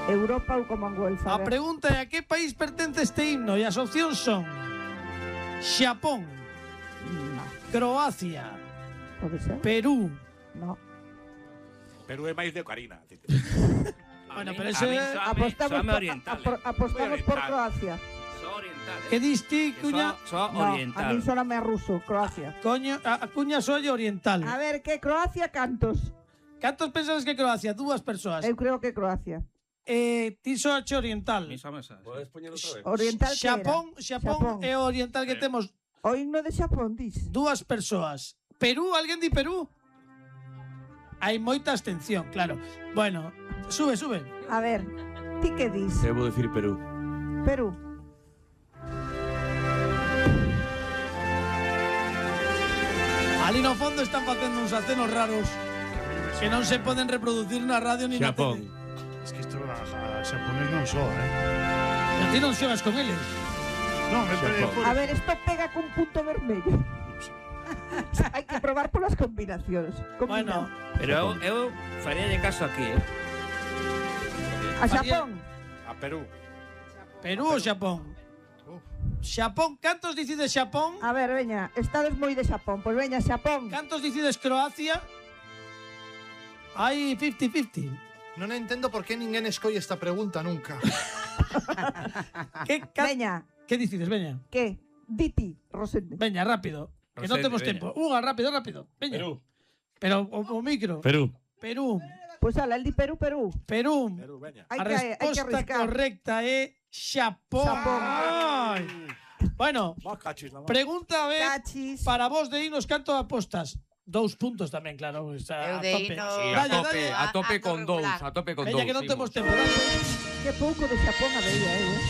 Europa ou Commonwealth. A pregunta é a que país pertence este himno e as opcións son Xapón, Croacia, Pode ser? Perú. No. Perú é máis de Ocarina. Bueno, pero ese apostamos por Croacia. que diste, Cuña? A mí sóname a ruso, Croacia. Coño, a Cuña soy oriental. A ver, que Croacia cantos? Cantos pensas que Croacia? Dúas persoas. Eu creo que Croacia. Ti soache oriental. Podes poñelo outra vez? Oriental que era? Xapón é o oriental que temos. O himno de Xapón, dis. Dúas persoas. Perú, alguén di Perú? Hai moita abstención, claro. Bueno, sube. A ver, ti que dis? Eu vou dicir Perú. Perú. Ali no fondo están facendo uns acenos raros que non se poden reproducir na radio ni na Xapón. tele. Es que isto a xaponés non só, Pero ti non xogas con eles. Non, A ver, esto pega con punto vermello. Hai que probar polas combinacións. Bueno, Pero eu faría de caso aquí, A Xapón. A Perú. Perú ou Xapón? Xapón, cantos dicides Xapón? A ver, veña, estades moi de Xapón. Pois veña, Xapón. Cantos dicides Croacia? Hai 50-50. Non entendo por que ninguén escolle esta pregunta nunca. Veña. Que dicides, veña? Que? Diti, Rosende. Veña, rápido. Que non Rosende, temos veña. tempo. Unha, rápido. Veña. Perú. Pero o micro. Perú. Pois ala, el di Perú. Perú, veña. A Hai que resposta arriscar. correcta é Xapón. Ai. Bueno, pregunta B para vos de himnos, canto apostas? 2 puntos tamén, claro. Está Eu de tope. himno- Sí, Dalle. a tope con dous, regular. a tope con Veña dous. que non temos Simos. tempo. Dalle. Que pouco de Xapón habería,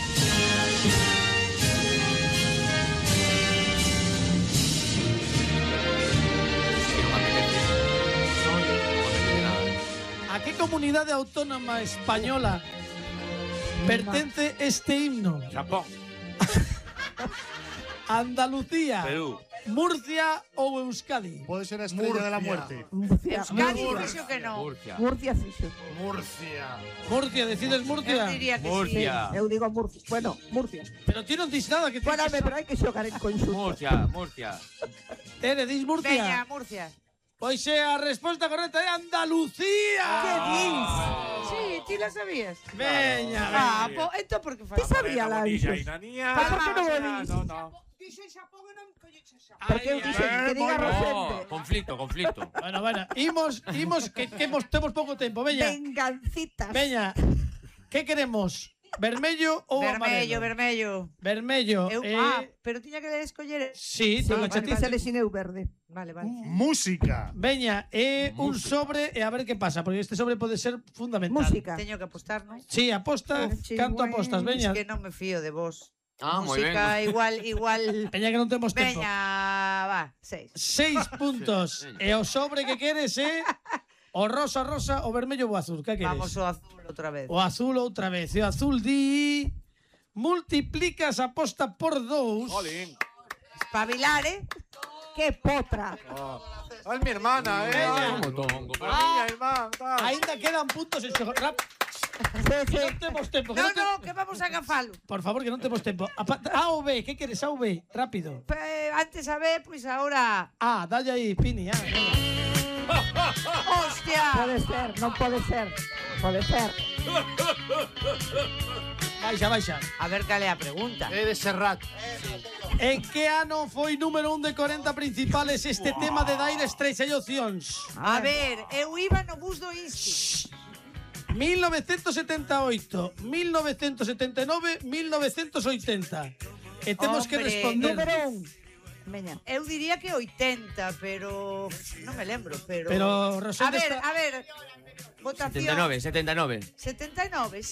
A que comunidade autónoma española pertence este himno? Xapón. Andalucía, Perú. Murcia ou Euskadi? Pode ser a estrella de la muerte. Euskadi dixo que non. Murcia fixo. Murcia, decides Eu Murcia? diría que Murcia. Eu digo Murcia. Bueno, Murcia. Pero ti non dis nada que ti Bueno, pero hai que xogar en conxunto. Murcia. Tere, dis sí. Murcia? Veña, Murcia. Pois a resposta correcta é Andalucía. Que dis? Sí, ti la sabías. Veña, Entón por que faz? Ti sabía la Bonilla dixos? e nanía. Por que non o dis? No. Porque eu dixen que diga Rosende. Conflicto. Bueno, imos que temos pouco tempo, veña. Vengancitas. Veña. Que queremos? Vermello ou amarelo? Vermello. Pero tiña que escoller. Sí, toca Vale, ti. se lesineu verde. Vale. Música. Veña, un sobre e a ver que pasa, porque este sobre pode ser fundamental. Música. Teño que apostar, non? Sí, aposta, canto apostas, veña. Es que non me fío de vos. Moi ben. Música igual. Veña que non temos tempo. Veña, va, 6. 6 puntos. E o sobre que queres é o rosa, o vermello ou o azul, que queres? Vamos o azul outra vez. O azul outra vez. E o azul di... Multiplicas a aposta por 2. Jolín. Espabilar, Que potra. Ay, mi hermana, Ah, ainda quedan puntos en xogar. Que non temos tempo. No, que vamos a agafalo. Por favor, que non temos tempo. A ou B, que queres? A ou B? Rápido. Antes a ver, pois agora... Dalle aí, Pini. Hostia. Pode ser, non pode ser. Pode ser. Baixa. A ver cal é a pregunta. É de Serrat. En que ano foi número 1 de 40 principales este tema de Dire Straits? Hai opcións. A ver, eu iba no bus do Insti. 1978, 1979, 1980. E temos que responder. Número 1. Veña. Eu diría que 80, pero non me lembro, pero Pero Rosende A ver, votación 79. 79,